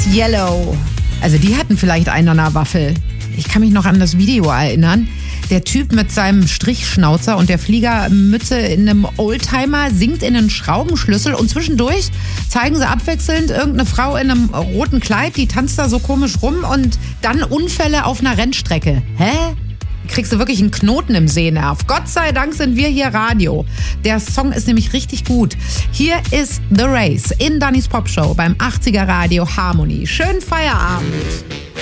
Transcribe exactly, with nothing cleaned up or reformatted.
Yellow. Also die hatten vielleicht einen an der Waffel. Ich kann mich noch an das Video erinnern. Der Typ mit seinem Strichschnauzer und der Fliegermütze in einem Oldtimer singt in einen Schraubenschlüssel und zwischendurch zeigen sie abwechselnd irgendeine Frau in einem roten Kleid, die tanzt da so komisch rum und dann Unfälle auf einer Rennstrecke. Hä? Kriegst du wirklich einen Knoten im Sehnerv. Gott sei Dank sind wir hier Radio. Der Song ist nämlich richtig gut. Hier ist The Race in Dannys Popshow beim achtziger Radio Harmony. Schönen Feierabend.